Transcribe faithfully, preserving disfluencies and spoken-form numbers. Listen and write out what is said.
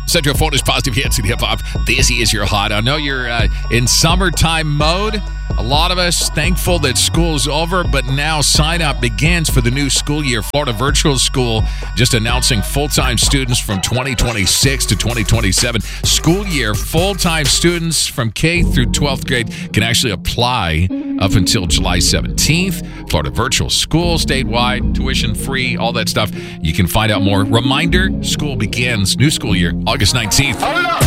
Central Florida's positive hits and hip hop. This is your hot. I know you're uh, in summertime mode. A lot of us thankful that school's over, but now sign up begins for the new school year. Florida Virtual School just announcing full-time students from twenty twenty-six to twenty twenty-seven. School year, full-time students from K through twelfth grade can actually apply up until July seventeenth. Florida Virtual School, statewide, tuition free, all that stuff. You can find out more. Reminder, school begins, new school year, August nineteenth.